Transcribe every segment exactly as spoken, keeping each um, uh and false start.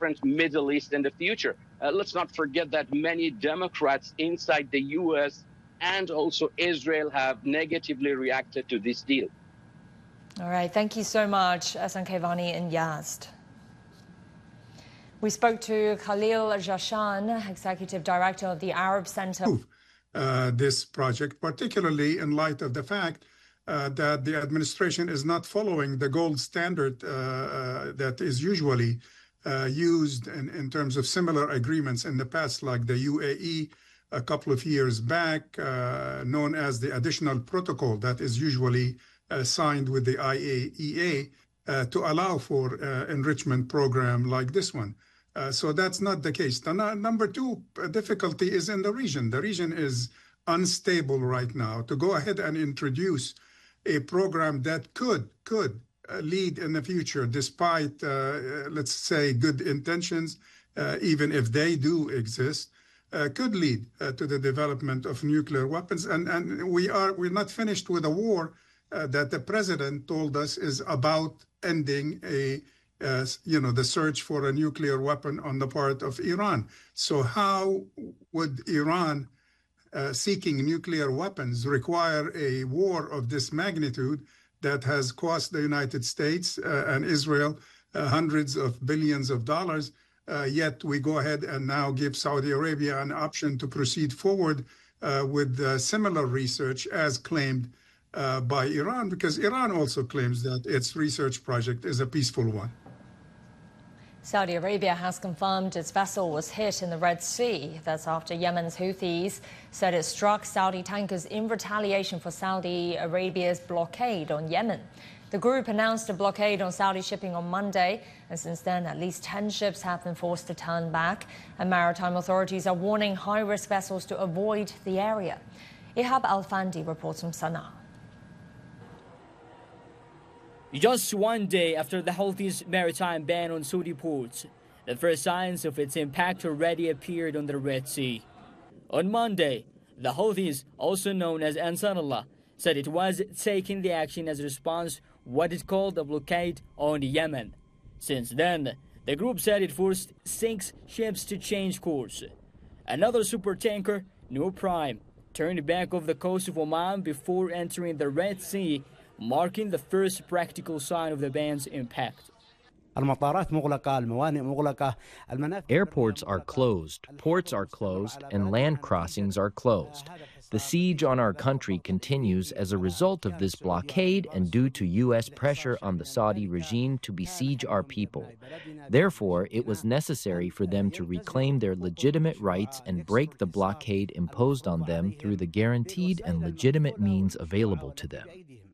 different Middle East in the future. Uh, let's not forget that many Democrats inside the U S and also Israel have negatively reacted to this deal. All right, thank you so much, Ehsan Kaivani in Yazd. We spoke to Khalil Jashan, Executive Director of the Arab Center. Uh, this project, particularly in light of the fact uh, that the administration is not following the gold standard uh, uh, that is usually uh, used in, in terms of similar agreements in the past, like the U A E a couple of years back, uh, known as the additional protocol that is usually uh, signed with the I A E A uh, to allow for uh, enrichment program like this one. Uh, so that's not the case. The no, number two uh, difficulty is in the region. The region is unstable right now. To go ahead and introduce a program that could could uh, lead in the future, despite, uh, let's say, good intentions, uh, even if they do exist, uh, could lead uh, to the development of nuclear weapons. And, and we are, we're not finished with a war uh, that the president told us is about ending a Uh, you know, the search for a nuclear weapon on the part of Iran. So how would Iran uh, seeking nuclear weapons require a war of this magnitude that has cost the United States uh, and Israel uh, hundreds of billions of dollars, uh, yet we go ahead and now give Saudi Arabia an option to proceed forward uh, with uh, similar research as claimed uh, by Iran, because Iran also claims that its research project is a peaceful one. Saudi Arabia has confirmed its vessel was hit in the Red Sea. That's after Yemen's Houthis said it struck Saudi tankers in retaliation for Saudi Arabia's blockade on Yemen. The group announced a blockade on Saudi shipping on Monday, and since then at least ten ships have been forced to turn back, and maritime authorities are warning high-risk vessels to avoid the area. Ihab Al-Fandi reports from Sana'a. Just one day after the Houthis' maritime ban on Saudi ports, the first signs of its impact already appeared on the Red Sea. On Monday, the Houthis, also known as Ansarullah, said it was taking the action as a response to what it called a blockade on Yemen. Since then, the group said it forced six ships to change course. Another supertanker, Noor Prime, turned back off the coast of Oman before entering the Red Sea, marking the first practical sign of the ban's impact. Airports are closed, ports are closed, and land crossings are closed. The siege on our country continues as a result of this blockade and due to U S pressure on the Saudi regime to besiege our people. Therefore, it was necessary for them to reclaim their legitimate rights and break the blockade imposed on them through the guaranteed and legitimate means available to them.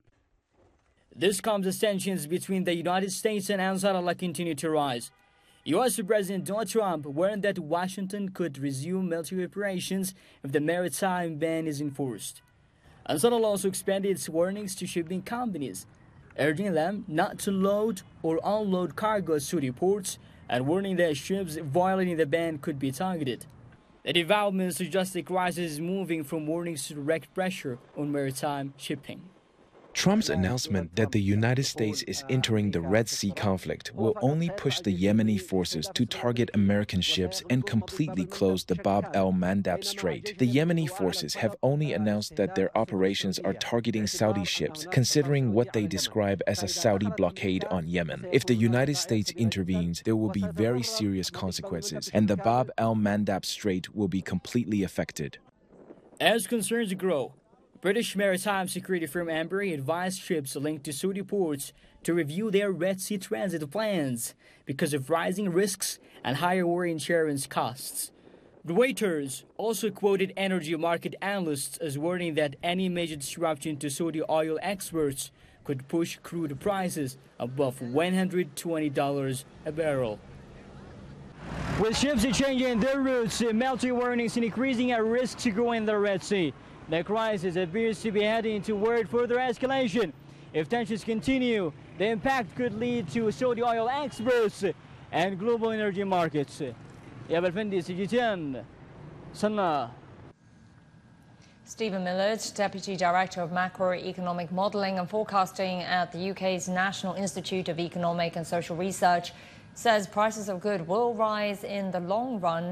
This comes as tensions between the United States and Ansarullah continue to rise. U S President Donald Trump warned that Washington could resume military operations if the maritime ban is enforced. Ansarullah also expanded its warnings to shipping companies, urging them not to load or unload cargo at Saudi ports and warning that ships violating the ban could be targeted. The development suggests the crisis is moving from warnings to direct pressure on maritime shipping. Trump's announcement that the United States is entering the Red Sea conflict will only push the Yemeni forces to target American ships and completely close the Bab el-Mandab Strait. The Yemeni forces have only announced that their operations are targeting Saudi ships, considering what they describe as a Saudi blockade on Yemen. If the United States intervenes, there will be very serious consequences, and the Bab el-Mandab Strait will be completely affected. As concerns grow, British maritime security firm Amber advised ships linked to Saudi ports to review their Red Sea transit plans because of rising risks and higher war insurance costs. Reuters also quoted energy market analysts as warning that any major disruption to Saudi oil exports could push crude prices above one hundred twenty dollars a barrel. With ships changing their routes, military warnings and increasing at risk to go in the Red Sea, the crisis appears to be heading toward further escalation. If tensions continue, the impact could lead to Saudi oil exports and global energy markets. Ihab Al-Fandi, C G T N, Sana'a. Stephen Millard, Deputy Director of Macroeconomic Modelling and Forecasting at the U K's National Institute of Economic and Social Research, says prices of goods will rise in the long run